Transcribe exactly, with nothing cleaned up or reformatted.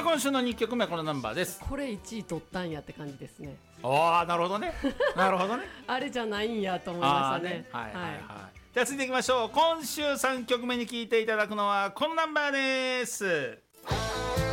今週のにきょくめはこのナンバーです。 これいちい取ったんやって感じですね。 ああ、なるほどね。なるほどね。 あれじゃないんやと思いましたね。 ね、はいはいはい、はい。じゃあ続いていきましょう。今週さんきょくめに聴いていただくのはこのナンバーです。